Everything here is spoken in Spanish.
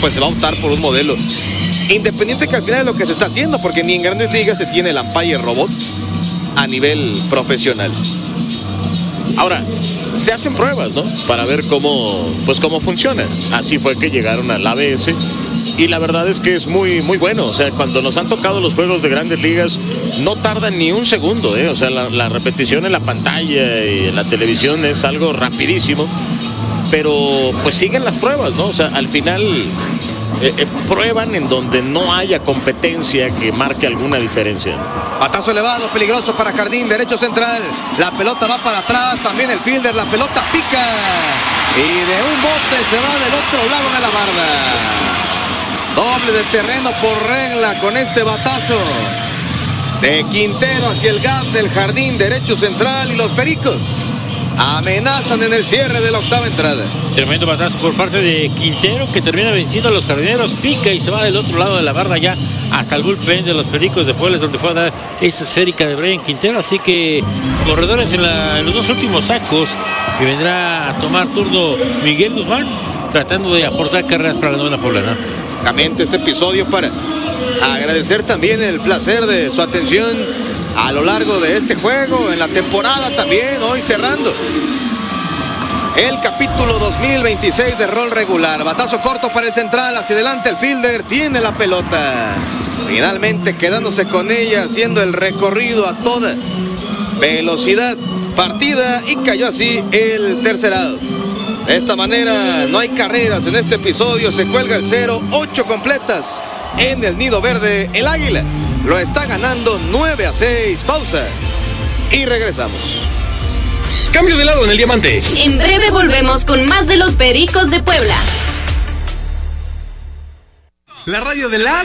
pues se va a optar por un modelo independiente, que al final es lo que se está haciendo, porque ni en Grandes Ligas se tiene el umpire robot a nivel profesional. Ahora, se hacen pruebas, ¿no? Para ver cómo funciona. Así fue que llegaron al ABS y la verdad es que es muy, muy bueno. O sea, cuando nos han tocado los juegos de Grandes Ligas, no tardan ni un segundo, ¿eh? O sea, la repetición en la pantalla y en la televisión es algo rapidísimo, pero pues siguen las pruebas, ¿no? O sea, al final prueban en donde no haya competencia que marque alguna diferencia. Batazo elevado, peligroso para Jardín, derecho central. La pelota va para atrás, también el fielder, la pelota pica. Y de un bote se va del otro lado de la barda. Doble de terreno por regla con este batazo de Quintero hacia el gap del Jardín, derecho central, y los Pericos amenazan en el cierre de la octava entrada. Tremendo batazo por parte de Quintero, que termina venciendo a los Jardineros, pica y se va del otro lado de la barra ya hasta el bullpen de los Pericos de Puebla, donde fue a dar esa esférica de Brian Quintero. Así que corredores en los dos últimos sacos, y vendrá a tomar turno Miguel Guzmán, tratando de aportar carreras para la novena poblana. Este episodio para agradecer también el placer de su atención a lo largo de este juego, en la temporada también, hoy cerrando el capítulo 2026 de rol regular. Batazo corto para el central, hacia adelante el fielder, tiene la pelota, finalmente quedándose con ella, haciendo el recorrido a toda velocidad partida, y cayó así el tercerado. De esta manera no hay carreras en este episodio, se cuelga el 0, 8 completas en el nido verde. El Águila lo está ganando 9-6. Pausa y regresamos. Cambio de lado en el diamante. En breve volvemos con más de los Pericos de Puebla. La radio de las